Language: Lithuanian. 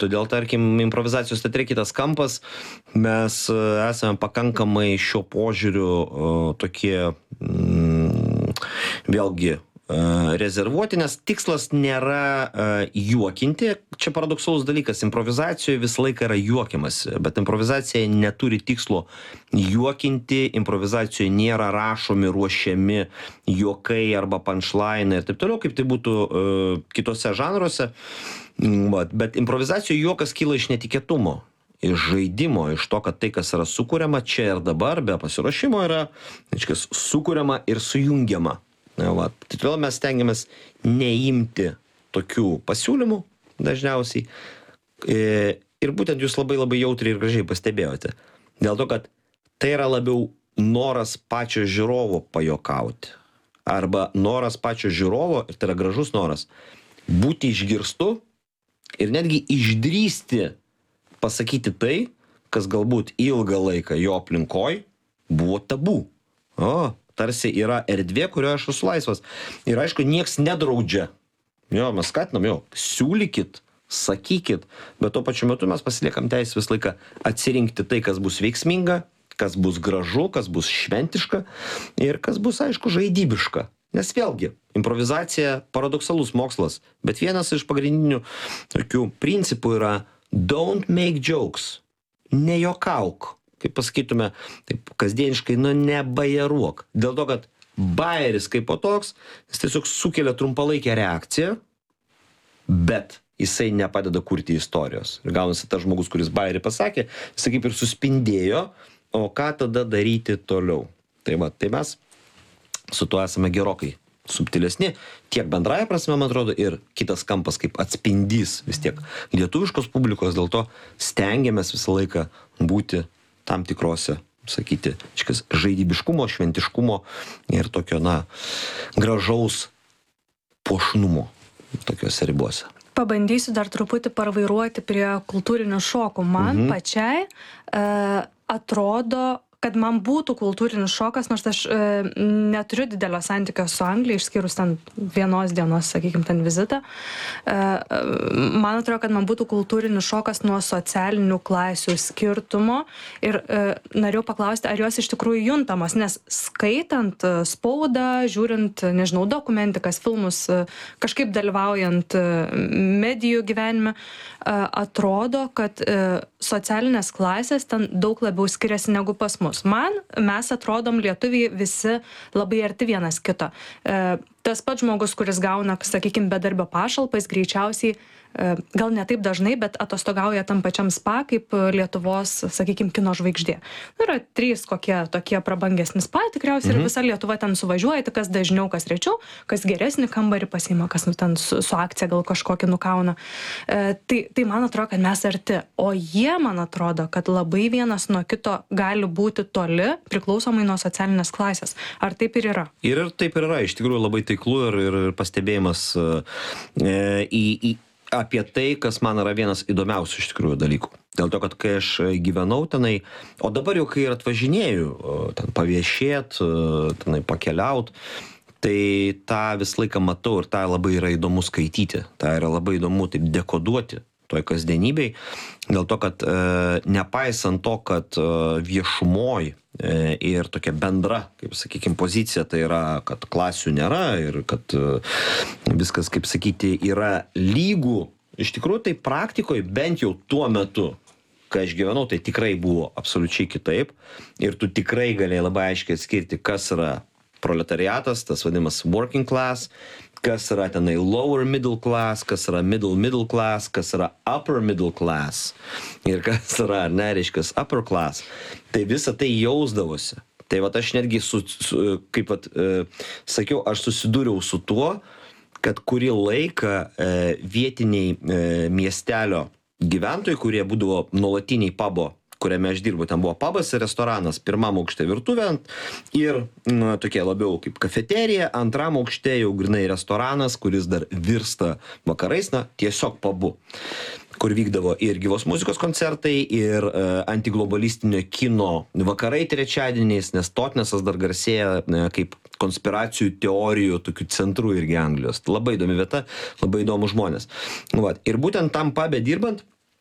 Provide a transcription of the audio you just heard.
Todėl, tarkim, improvizacijos teatre kitas kampas, mes esame pakankamai šio požiūriu tokie, vėlgi, rezervuoti, nes tikslas nėra juokinti. Čia paradoksalus dalykas, improvizacijoje visą laiką yra juokiamasi, bet improvizacija neturi tikslo juokinti, improvizacijoje nėra rašomi, ruošiami juokai arba punchline ir taip toliau, kaip tai būtų kitose žanruose. Bet improvizacijų juokas kyla iš netikėtumo, iš žaidimo, iš to, kad tai, kas yra sukuriama čia ir dabar, be pasiruošimo yra, sukuriama ir sujungiama. Todėl mes stengiamės neimti tokių pasiūlymų dažniausiai. Ir būtent jūs labai labai jautriai ir gražiai pastebėjote. Dėl to, kad tai yra labiau noras pačio žiūrovo pajokauti. Arba noras pačio žiūrovo, ir tai yra gražus noras, būti išgirstu ir netgi išdrįsti pasakyti tai, kas galbūt ilgą laiką jo aplinkoj buvo tabu. Tarsi yra erdvė, kurioje aš esu laisvas. Ir aišku, nieks nedraudžia. Mes skatinam, siūlykit, sakykit, bet tuo pačiu metu mes pasiliekam teisę visą laiką atsirinkti tai, kas bus veiksminga, kas bus gražu, kas bus šventiška ir kas bus, aišku, žaidybiška. Nes vėlgi, improvizacija paradoksalus mokslas, bet vienas iš pagrindinių tokių principų yra don't make jokes, nejuokauk. Kaip pasakytume, taip kasdieniškai, nebajeruok. Dėl to, kad bajeris kaip po toks, jis tiesiog sukelia trumpalaikę reakciją, bet jisai nepadeda kurti istorijos. Ir gaunasi tas žmogus, kuris bajerį pasakė, jisai kaip ir suspindėjo, o ką tada daryti toliau. Tai mes su tuo esame gerokai subtilesni, tiek bendraja prasme, man atrodo, ir kitas kampas kaip atspindys vis tiek lietuviškos publikos, dėl to stengiamės visą laiką būti tam tikrose, sakyti, žaidybiškumo, šventiškumo ir tokio, gražaus puošnumo tokiuose ribose. Pabandysiu dar truputį parvairuoti prie kultūrinių šokų. Man pačiai atrodo, kad man būtų kultūrinis šokas, nors aš neturiu didelio santykio su Anglija, išskyrus ten vienos dienos, sakykime, ten vizitą. Man atrodo, kad man būtų kultūrinis šokas nuo socialinių klasių skirtumo ir norėjau paklausti, ar jos iš tikrųjų juntamos, nes skaitant spaudą, žiūrint, nežinau, dokumentikas, filmus, kažkaip dalyvaujant medijų gyvenime, atrodo, kad socialinės klasės ten daug labiau skiriasi negu pas mus. Mes atrodom lietuviai visi labai arti vienas kito. Tas pats žmogus, kuris gauna, sakykime, bedarbio pašalpą, jis greičiausiai, gal ne taip dažnai, bet atostogauja tam pačiam spa kaip Lietuvos, sakykime, kino žvaigždė. Yra 3 kokie tokie prabangesni spa, tikriausiai ir visa Lietuva ten suvažiuoja, kas dažniau, kas rečiau, kas geresnį kambarį pasiima, kas ten su akcija gal kažkokį nukauna. Tai man atrodo, kad mes arti, o jie, man atrodo, kad labai vienas nuo kito gali būti toli, priklausomai nuo socialinės klasės. Ar taip ir yra? Ir taip ir yra, iš tikrųjų labai taiklu ir pastebėjimas apie tai, kas man yra vienas įdomiausių iš tikrųjų dalykų. Dėl to, kad kai aš gyvenau tenai, o dabar jau kai ir atvažinėju, ten paviešėt, tenai pakeliaut, tai tą visą laiką matau ir tą labai yra įdomu skaityti, tą yra labai įdomu taip dekoduoti toj kasdienybei, dėl to, kad nepaisant to, kad viešumoj ir tokia bendra, kaip sakykime, pozicija, tai yra, kad klasių nėra ir kad viskas, kaip sakyti, yra lygų. Iš tikrųjų, tai praktikoje bent jau tuo metu, kai aš gyvenau, tai tikrai buvo absoliučiai kitaip ir tu tikrai galėjai labai aiškiai atskirti, kas yra proletariatas, tas vadinamas working class, kas yra tenai lower middle class, kas yra middle class, kas yra upper middle class ir kas yra, reiškia, upper class. Tai visa tai jausdavosi. Tai aš netgi, kaip sakiau, aš susidūriau su tuo, kad kurį laiką vietiniai miestelio gyventojai, kurie būdavo nuolatiniai pubo, kuriame aš dirbu, ten buvo pubas ir restoranas, pirmam aukšte virtuvė ir tokie labiau kaip kafeterija, antram aukšte jau grinai restoranas, kuris dar virsta vakarais, tiesiog pubu, kur vykdavo ir gyvos muzikos koncertai, ir antiglobalistinio kino vakarai trečiadieniais, nes Totnesas dar garsėja kaip konspiracijų teorijų tokių centrų irgi Anglijos. Labai įdomi vieta, labai įdomus žmonės. Ir būtent tam pube dirbant,